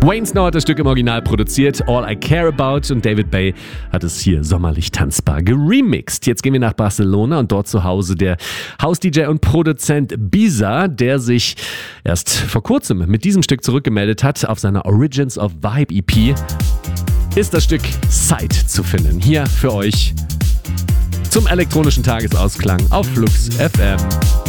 Wayne Snow hat das Stück im Original produziert, All I Care About, und David Bay hat es hier sommerlich tanzbar geremixed. Jetzt gehen wir nach Barcelona und dort zu Hause der House-DJ und Produzent Bisa, der sich erst vor kurzem mit diesem Stück zurückgemeldet hat. Auf seiner Origins of Vibe EP ist das Stück Sight zu finden. Hier für euch zum elektronischen Tagesausklang auf Flux FM.